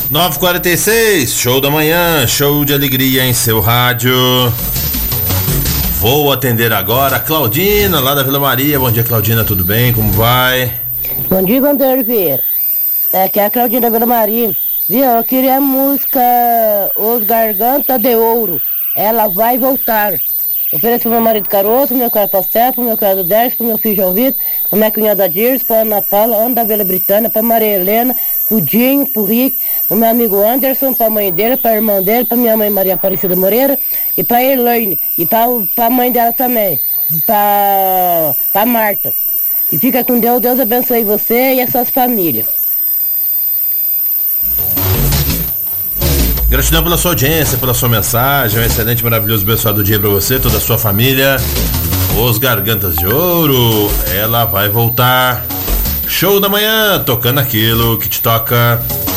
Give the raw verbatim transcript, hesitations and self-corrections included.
nove e quarenta e seis, show da manhã, show de alegria em seu rádio. Vou atender agora a Claudina, lá da Vila Maria. Bom dia, Claudina, tudo bem? Como vai? Bom dia, Vandeiro Vieira. É que é a Claudina da Vila Maria. Viu? Eu queria a música Os Garganta de Ouro. Ela vai voltar. Ofereço pro meu marido Caroço, pro meu cara Pastel, pro meu cara do Dércio, pro meu filho João Vitor, pra minha cunhada Dirce, pra Ana Paula, Ana da Vila Britânia, pra Maria Helena, pro Dinho, pro Rick, pro meu amigo Anderson, pra mãe dele, pra irmã dele, pra minha mãe Maria Aparecida Moreira, e pra Elaine, e pra, pra mãe dela também, pra, pra Marta. E fica com Deus, Deus abençoe você e as suas famílias. Gratidão pela sua audiência, pela sua mensagem. Um excelente, maravilhoso, abençoado dia pra você, toda a sua família. Os Gargantas de Ouro, ela vai voltar. Show da manhã, tocando aquilo que te toca.